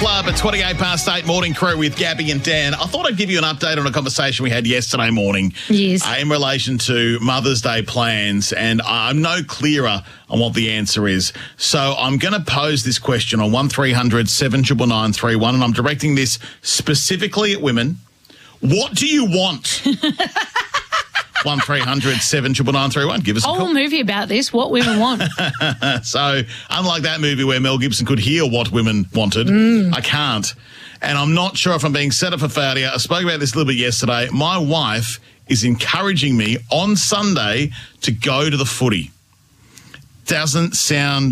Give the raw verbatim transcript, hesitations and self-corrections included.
Club at twenty-eight past eight, Morning Crew with Gabby and Dan. I thought I'd give you an update on a conversation we had yesterday morning. Yes. Uh, in relation to Mother's Day plans, and I'm no clearer on what the answer is. So I'm going to pose this question on one three hundred seven nine nine three one, and I'm directing this specifically at women. What do you want? one three hundred seven nine nine three one. Give us a Whole call. movie about this, what women want. So, unlike that movie where Mel Gibson could hear what women wanted, Mm. I can't. And I'm not sure if I'm being set up for failure. I spoke about this a little bit yesterday. My wife is encouraging me on Sunday to go to the footy. Doesn't sound